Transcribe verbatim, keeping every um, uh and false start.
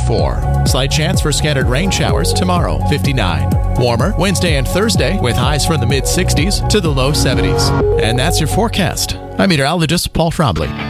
fifty-four. Slight chance for scattered rain showers tomorrow, fifty-nine. Warmer Wednesday and Thursday with highs from the mid-sixties to the low seventies. And that's your forecast. I'm meteorologist Paul Trombley.